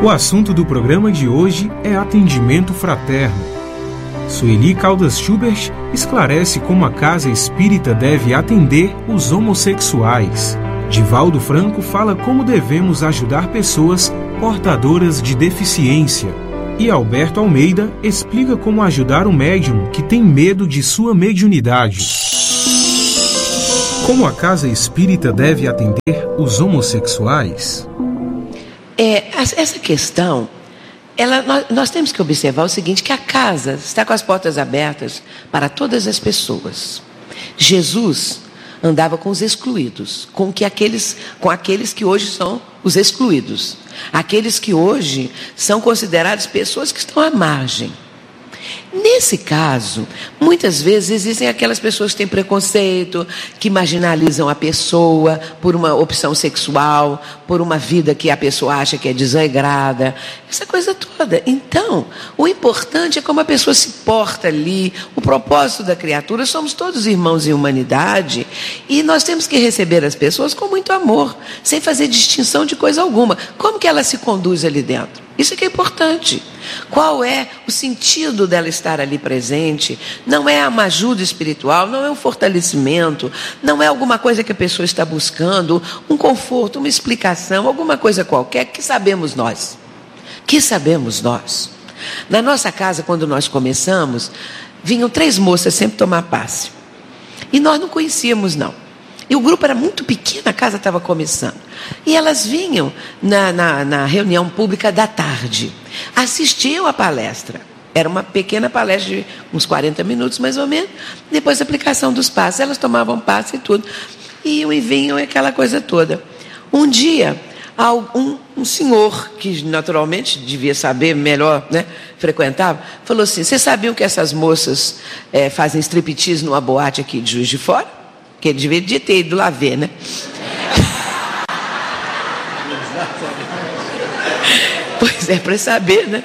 O assunto do programa de hoje é atendimento fraterno. Sueli Caldas Schubert esclarece como a Casa Espírita deve atender os homossexuais. Divaldo Franco fala como devemos ajudar pessoas portadoras de deficiência. E Alberto Almeida explica como ajudar um médium que tem medo de sua mediunidade. Como a Casa Espírita deve atender os homossexuais? Essa questão, nós temos que observar o seguinte, que a casa está com as portas abertas para todas as pessoas. Jesus andava com os excluídos, com aqueles que hoje são os excluídos, aqueles que hoje são considerados pessoas que estão à margem. Nesse caso, muitas vezes existem aquelas pessoas que têm preconceito, que marginalizam a pessoa por uma opção sexual, por uma vida que a pessoa acha que é desagrada, essa coisa toda. Então, o importante é como a pessoa se porta ali, o propósito da criatura, somos todos irmãos em humanidade, e nós temos que receber as pessoas com muito amor, sem fazer distinção de coisa alguma. Como que ela se conduz ali dentro? Isso é que é importante. Qual é o sentido dela estar ali presente? Não é uma ajuda espiritual, não é um fortalecimento, não é alguma coisa que a pessoa está buscando, um conforto, uma explicação, alguma coisa qualquer que sabemos nós. Que sabemos nós. Na nossa casa, quando nós começamos, vinham 3 moças sempre tomar passe. E nós não conhecíamos, não. E o grupo era muito pequeno, a casa estava começando. E elas vinham na reunião pública da tarde, assistiam a palestra. Era uma pequena palestra de uns 40 minutos, mais ou menos. Depois a aplicação dos passes, elas tomavam passe e tudo. Iam e vinham e aquela coisa toda. Um dia, um senhor, que naturalmente devia saber melhor, né, frequentava, falou assim, vocês sabiam que essas moças fazem striptease numa boate aqui de Juiz de Fora? Que ele devia ter ido lá ver, né? Pois é, para saber, né?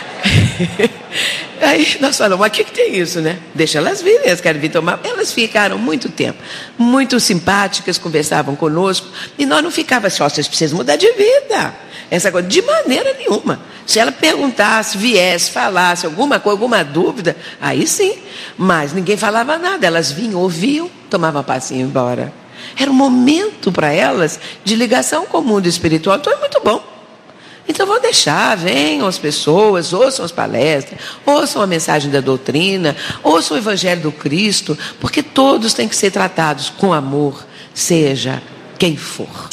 Aí nós falamos, mas o que tem isso, né? Deixa elas virem, elas querem vir tomar. Elas ficaram muito tempo, muito simpáticas, conversavam conosco, e nós não ficávamos assim, vocês precisam mudar de vida. Essa coisa, de maneira nenhuma. Se ela perguntasse, viesse, falasse alguma coisa, alguma dúvida, aí sim. Mas ninguém falava nada. Elas vinham, ouviam, tomavam passinho e iam embora. Era um momento para elas de ligação com o mundo espiritual. Então é muito bom. Então vou deixar, venham as pessoas, ouçam as palestras, ouçam a mensagem da doutrina, ouçam o Evangelho do Cristo, porque todos têm que ser tratados com amor, seja quem for.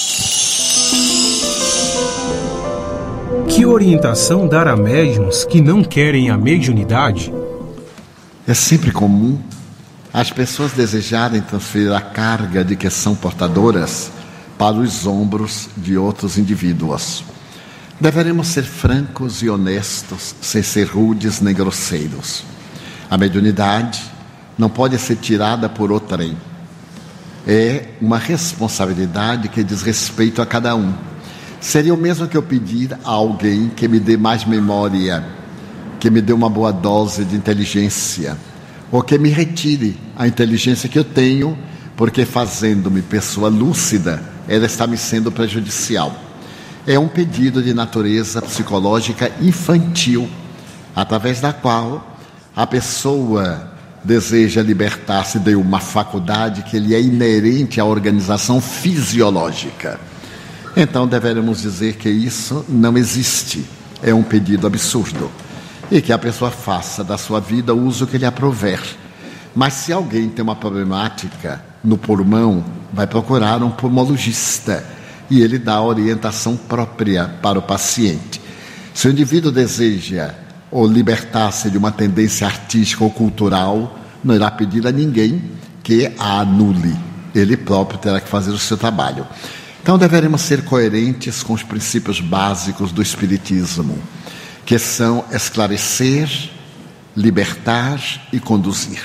Que orientação dar a médiuns que não querem a mediunidade? É sempre comum as pessoas desejarem transferir a carga de que são portadoras para os ombros de outros indivíduos. Deveremos ser francos e honestos, sem ser rudes nem grosseiros. A mediunidade não pode ser tirada por outrem. É uma responsabilidade que diz respeito a cada um. Seria o mesmo que eu pedir a alguém que me dê mais memória, que me dê uma boa dose de inteligência, ou que me retire a inteligência que eu tenho, porque fazendo-me pessoa lúcida, ela está me sendo prejudicial. É um pedido de natureza psicológica infantil, através da qual a pessoa deseja libertar-se de uma faculdade que lhe é inerente à organização fisiológica. Então deveremos dizer que isso não existe, é um pedido absurdo, e que a pessoa faça da sua vida o uso que lhe aprouver. Mas se alguém tem uma problemática no pulmão, vai procurar um pulmologista, e ele dá a orientação própria para o paciente. Se o indivíduo deseja ou libertar-se de uma tendência artística ou cultural, não irá pedir a ninguém que a anule. Ele próprio terá que fazer o seu trabalho. Então deveremos ser coerentes com os princípios básicos do Espiritismo, que são esclarecer, libertar e conduzir.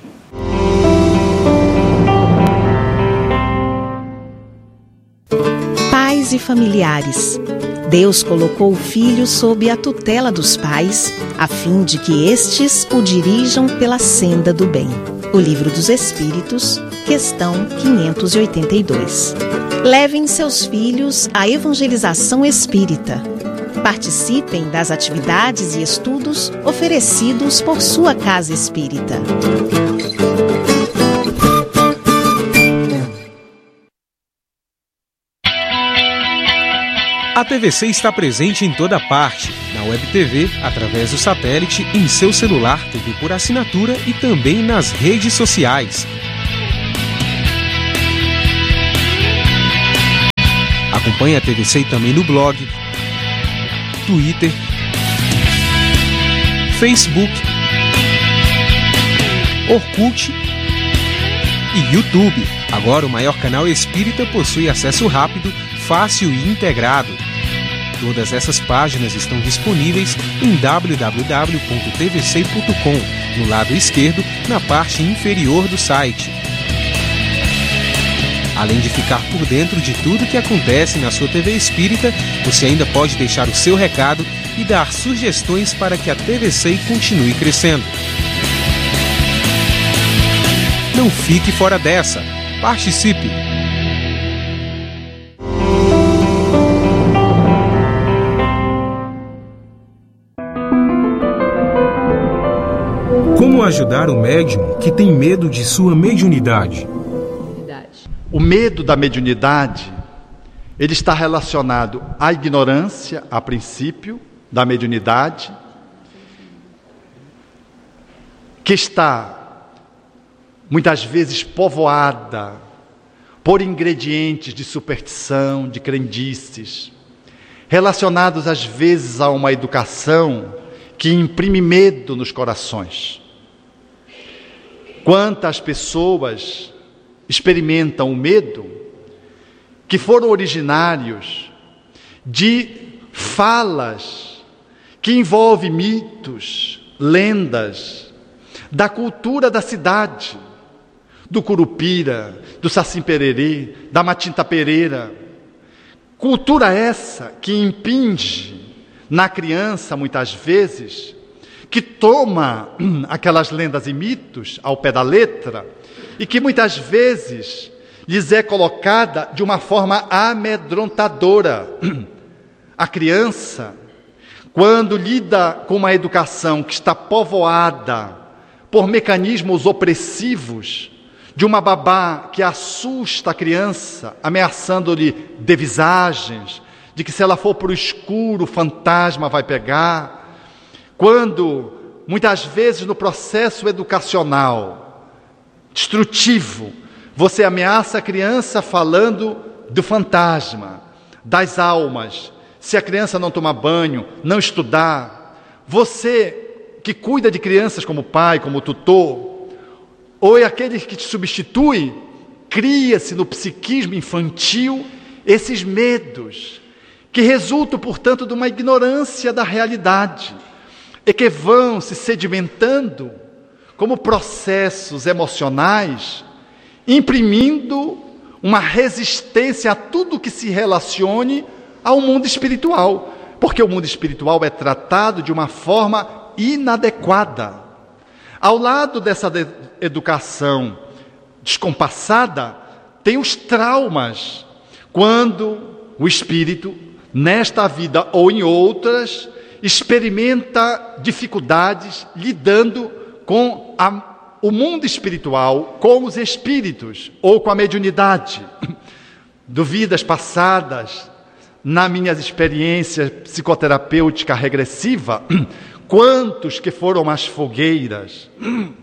Pais e familiares. Deus colocou o filho sob a tutela dos pais, a fim de que estes o dirijam pela senda do bem. O Livro dos Espíritos, questão 582. Levem seus filhos à evangelização espírita. Participem das atividades e estudos oferecidos por sua casa espírita. A TVC está presente em toda parte, na Web TV, através do satélite, em seu celular, TV por assinatura e também nas redes sociais. Acompanhe a TVC também no blog, Twitter, Facebook, Orkut e YouTube. Agora o maior canal espírita possui acesso rápido, fácil e integrado. Todas essas páginas estão disponíveis em www.tvc.com, no lado esquerdo, na parte inferior do site. Além de ficar por dentro de tudo que acontece na sua TV Espírita, você ainda pode deixar o seu recado e dar sugestões para que a TVC continue crescendo. Não fique fora dessa. Participe! Como ajudar o médium que tem medo de sua mediunidade? O medo da mediunidade, ele está relacionado à ignorância, a princípio, da mediunidade, que está, muitas vezes, povoada por ingredientes de superstição, de crendices, relacionados, às vezes, a uma educação que imprime medo nos corações. Quantas pessoas experimentam o medo que foram originários de falas que envolvem mitos, lendas da cultura da cidade, do Curupira, do Saci Pererê, da Matinta Pereira. Cultura essa que impinge na criança, muitas vezes, que toma aquelas lendas e mitos ao pé da letra e que muitas vezes lhes é colocada de uma forma amedrontadora. A criança, quando lida com uma educação que está povoada por mecanismos opressivos, de uma babá que assusta a criança, ameaçando-lhe de visagens, de que se ela for para o escuro, o fantasma vai pegar. Quando, muitas vezes, no processo educacional destrutivo, você ameaça a criança falando do fantasma, das almas. Se a criança não tomar banho, não estudar, você que cuida de crianças como pai, como tutor, ou é aquele que te substitui, cria-se no psiquismo infantil esses medos, que resultam, portanto, de uma ignorância da realidade, e que vão se sedimentando como processos emocionais, imprimindo uma resistência a tudo que se relacione ao mundo espiritual, porque o mundo espiritual é tratado de uma forma inadequada. Ao lado dessa educação descompassada, tem os traumas, quando o espírito, nesta vida ou em outras, experimenta dificuldades lidando com o mundo espiritual, com os espíritos ou com a mediunidade. De vidas passadas, na minhas experiências psicoterapêutica regressiva, quantos que foram às fogueiras,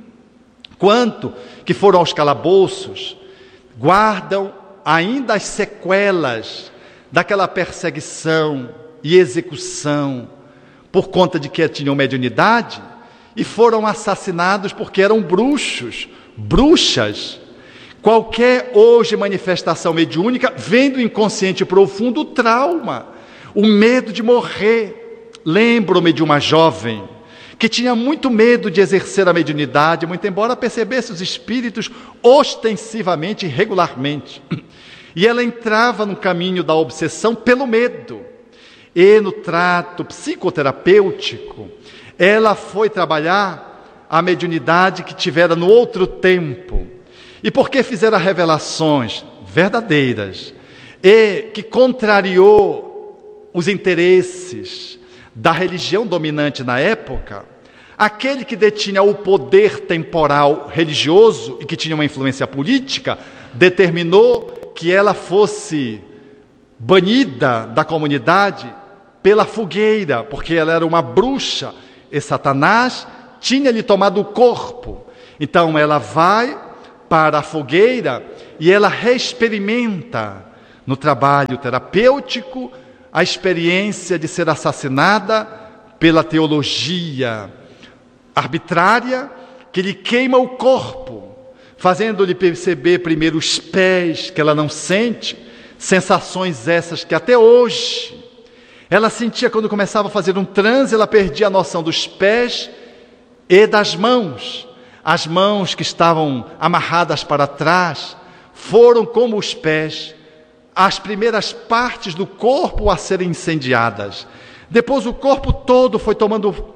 quanto que foram aos calabouços, guardam ainda as sequelas daquela perseguição e execução por conta de que tinham mediunidade e foram assassinados porque eram bruxos, bruxas. Qualquer hoje manifestação mediúnica vem do inconsciente profundo o trauma, o medo de morrer. Lembro-me de uma jovem que tinha muito medo de exercer a mediunidade, muito embora percebesse os espíritos ostensivamente e regularmente. E ela entrava no caminho da obsessão pelo medo. E no trato psicoterapêutico, ela foi trabalhar a mediunidade que tivera no outro tempo. E porque fizeram revelações verdadeiras e que contrariou os interesses da religião dominante na época, aquele que detinha o poder temporal religioso e que tinha uma influência política, determinou que ela fosse banida da comunidade pela fogueira, porque ela era uma bruxa e Satanás tinha lhe tomado o corpo. Então ela vai para a fogueira e ela reexperimenta no trabalho terapêutico a experiência de ser assassinada pela teologia arbitrária que lhe queima o corpo, fazendo-lhe perceber primeiro os pés que ela não sente, sensações essas que até hoje ela sentia quando começava a fazer um transe, ela perdia a noção dos pés e das mãos. As mãos que estavam amarradas para trás foram como os pés, as primeiras partes do corpo a serem incendiadas. Depois o corpo todo foi tomado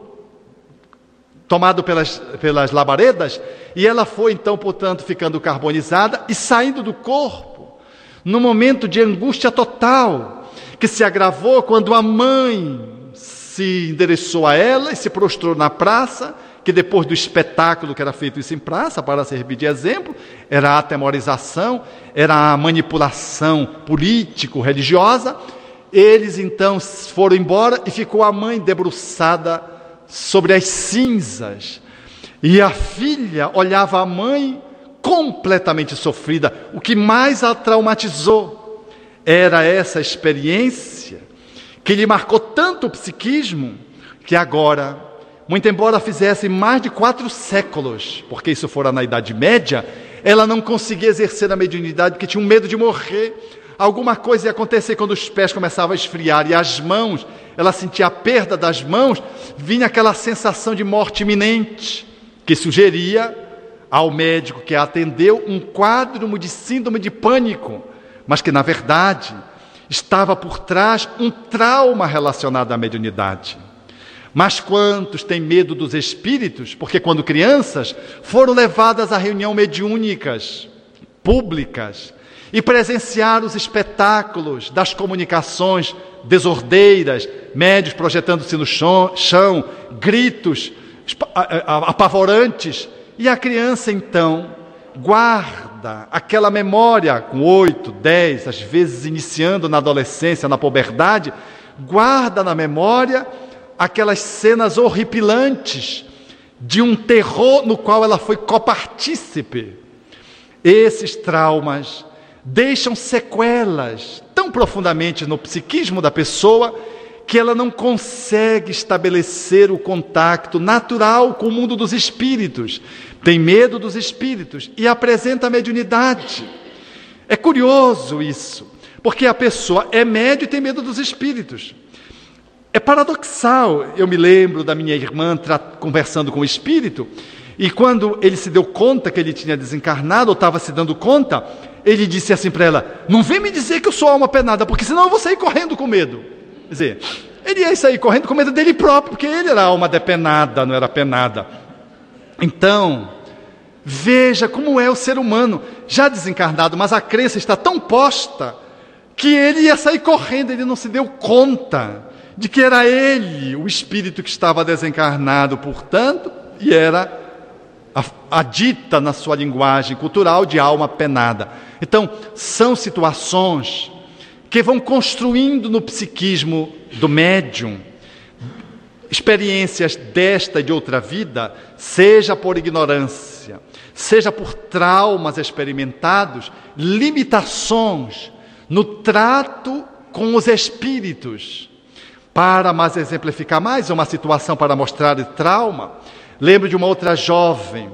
pelas labaredas, e ela foi então, portanto, ficando carbonizada e saindo do corpo, num momento de angústia total, que se agravou quando a mãe se endereçou a ela e se prostrou na praça, que depois do espetáculo que era feito isso em praça, para servir de exemplo, era a atemorização, era a manipulação político-religiosa. Eles então foram embora e ficou a mãe debruçada sobre as cinzas. E a filha olhava a mãe completamente sofrida. O que mais a traumatizou era essa experiência que lhe marcou tanto o psiquismo que agora, muito embora fizesse mais de 4 séculos, porque isso fora na Idade Média, ela não conseguia exercer a mediunidade porque tinha um medo de morrer. Alguma coisa ia acontecer quando os pés começavam a esfriar e as mãos, ela sentia a perda das mãos, vinha aquela sensação de morte iminente, que sugeria ao médico que a atendeu um quadro de síndrome de pânico, mas que na verdade estava por trás um trauma relacionado à mediunidade. Mas quantos têm medo dos espíritos, porque quando crianças foram levadas a reuniões mediúnicas públicas e presenciaram os espetáculos das comunicações desordeiras, médios projetando-se no chão, gritos apavorantes, e a criança então guarda aquela memória com 8, 10, às vezes iniciando na adolescência, na puberdade, guarda na memória aquelas cenas horripilantes de um terror no qual ela foi copartícipe. Esses traumas deixam sequelas tão profundamente no psiquismo da pessoa que ela não consegue estabelecer o contato natural com o mundo dos espíritos. Tem medo dos espíritos e apresenta a mediunidade. É curioso isso, porque a pessoa é médium e tem medo dos espíritos. É paradoxal. Eu me lembro da minha irmã conversando com o espírito, e quando ele se deu conta que ele tinha desencarnado, ou estava se dando conta, ele disse assim para ela: não vem me dizer que eu sou alma penada, porque senão eu vou sair correndo com medo. Quer dizer, ele ia sair correndo com medo dele próprio, porque ele era alma depenada, não era penada. Então, veja como é o ser humano, já desencarnado, mas a crença está tão posta, que ele ia sair correndo, ele não se deu conta de que era ele, o espírito que estava desencarnado, portanto, e era a dita na sua linguagem cultural de alma penada. Então, são situações que vão construindo no psiquismo do médium experiências desta e de outra vida, seja por ignorância, seja por traumas experimentados, limitações no trato com os espíritos. Para mais exemplificar mais uma situação para mostrar o trauma, lembro de uma outra jovem,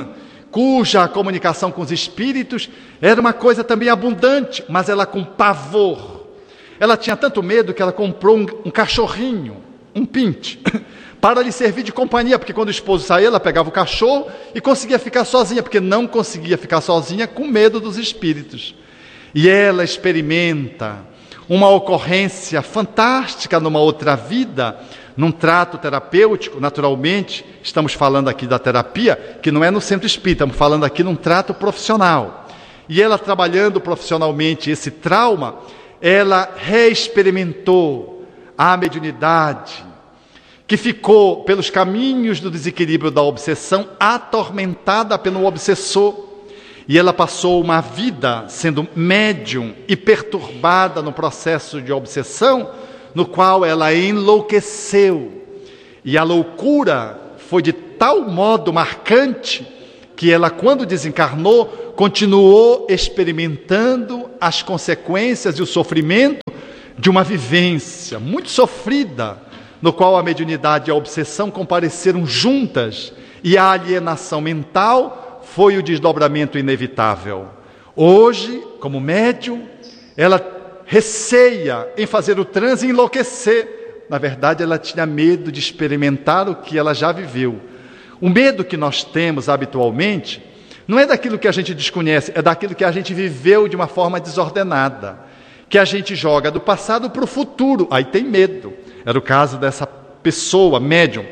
cuja comunicação com os espíritos era uma coisa também abundante, mas ela com pavor. Ela tinha tanto medo que ela comprou um cachorrinho, um pinte, para lhe servir de companhia, porque quando o esposo saía, ela pegava o cachorro e conseguia ficar sozinha, porque não conseguia ficar sozinha com medo dos espíritos. E ela experimenta uma ocorrência fantástica numa outra vida, num trato terapêutico. Naturalmente, estamos falando aqui da terapia, que não é no centro espírita, estamos falando aqui num trato profissional. E ela, trabalhando profissionalmente esse trauma, ela reexperimentou à mediunidade, que ficou pelos caminhos do desequilíbrio da obsessão, atormentada pelo obsessor, e ela passou uma vida sendo médium e perturbada no processo de obsessão, no qual ela enlouqueceu. E a loucura foi de tal modo marcante que ela, quando desencarnou, continuou experimentando as consequências e o sofrimento de uma vivência muito sofrida, no qual a mediunidade e a obsessão compareceram juntas, e a alienação mental foi o desdobramento inevitável. Hoje, como médium, ela receia em fazer o transe e enlouquecer. Na verdade, ela tinha medo de experimentar o que ela já viveu. O medo que nós temos habitualmente não é daquilo que a gente desconhece, é daquilo que a gente viveu de uma forma desordenada, que a gente joga do passado para o futuro, aí tem medo. Era o caso dessa pessoa médium.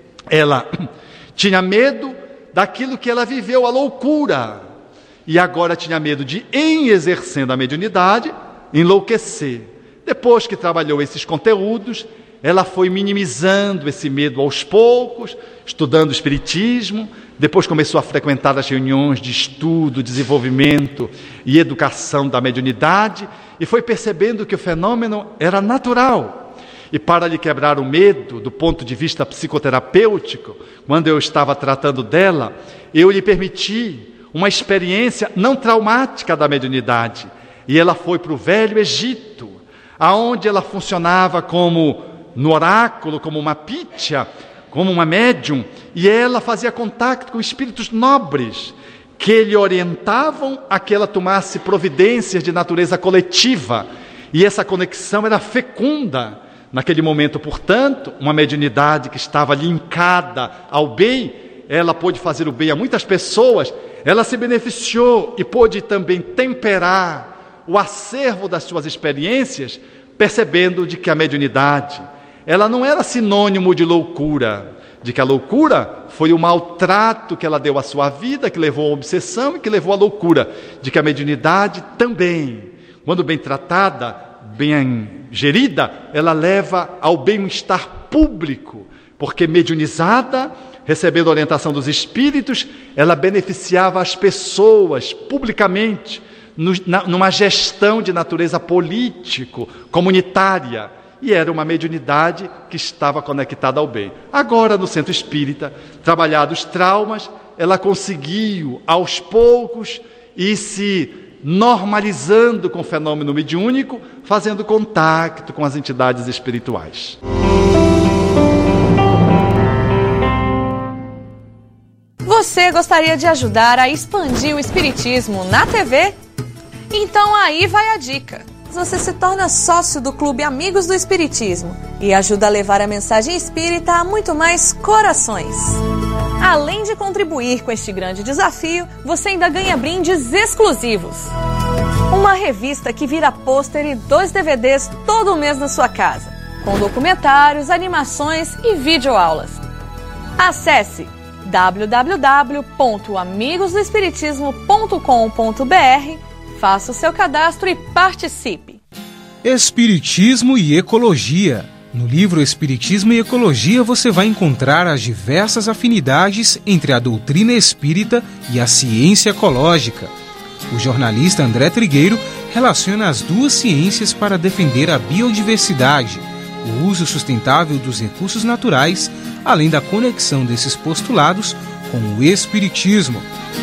Ela tinha medo daquilo que ela viveu, a loucura, e agora tinha medo de, em exercendo a mediunidade, enlouquecer. Depois que trabalhou esses conteúdos, ela foi minimizando esse medo aos poucos, estudando o Espiritismo, depois começou a frequentar as reuniões de estudo, desenvolvimento e educação da mediunidade, e foi percebendo que o fenômeno era natural. E para lhe quebrar o medo, do ponto de vista psicoterapêutico, quando eu estava tratando dela, eu lhe permiti uma experiência não traumática da mediunidade. E ela foi para o Velho Egito, aonde ela funcionava como, no oráculo, como uma pítia, como uma médium, e ela fazia contato com espíritos nobres, que lhe orientavam a que ela tomasse providências de natureza coletiva, e essa conexão era fecunda. Naquele momento, portanto, uma mediunidade que estava linkada ao bem, ela pôde fazer o bem a muitas pessoas, ela se beneficiou e pôde também temperar o acervo das suas experiências, percebendo de que a mediunidade, ela não era sinônimo de loucura, de que a loucura foi o maltrato que ela deu à sua vida, que levou à obsessão e que levou à loucura, de que a mediunidade também, quando bem tratada, bem gerida, ela leva ao bem-estar público, porque mediunizada, recebendo a orientação dos espíritos, ela beneficiava as pessoas publicamente, numa gestão de natureza político, comunitária, e era uma mediunidade que estava conectada ao bem. Agora, no centro espírita, trabalhados os traumas, ela conseguiu, aos poucos, ir se normalizando com o fenômeno mediúnico, fazendo contato com as entidades espirituais. Você gostaria de ajudar a expandir o Espiritismo na TV? Então aí vai a dica. Você se torna sócio do Clube Amigos do Espiritismo e ajuda a levar a mensagem espírita a muito mais corações. Além de contribuir com este grande desafio, você ainda ganha brindes exclusivos. Uma revista que vira pôster e 2 DVDs todo mês na sua casa, com documentários, animações e videoaulas. Acesse www.amigosdoespiritismo.com.br, faça o seu cadastro e participe. Espiritismo e Ecologia. No livro Espiritismo e Ecologia você vai encontrar as diversas afinidades entre a doutrina espírita e a ciência ecológica. O jornalista André Trigueiro relaciona as duas ciências para defender a biodiversidade, o uso sustentável dos recursos naturais, além da conexão desses postulados com o Espiritismo.